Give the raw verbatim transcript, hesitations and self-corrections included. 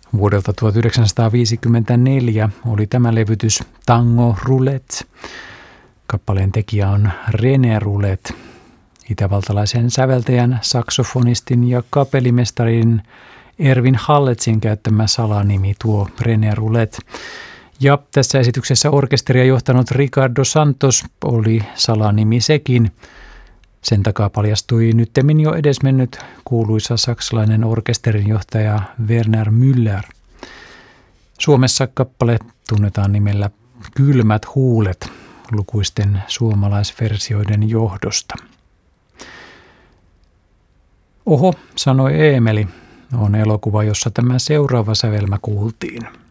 Vuodelta tuhatyhdeksänsataaviisikymmentäneljä oli tämä levytys Tango Roulette. Kappaleen tekijä on René Roulette, itävaltalaisen säveltäjän, saksofonistin ja kapellimestarin Erwin Halletzin käyttämä salanimi tuo René Roulette. Ja tässä esityksessä orkesteria johtanut Ricardo Santos oli salanimi sekin. Sen takaa paljastui nyttemmin jo edesmennyt kuuluisa saksalainen orkesterinjohtaja Werner Müller. Suomessa kappale tunnetaan nimellä Kylmät huulet lukuisten suomalaisversioiden johdosta. Oho, sanoi Eemeli, on elokuva, jossa tämä seuraava sävelmä kuultiin.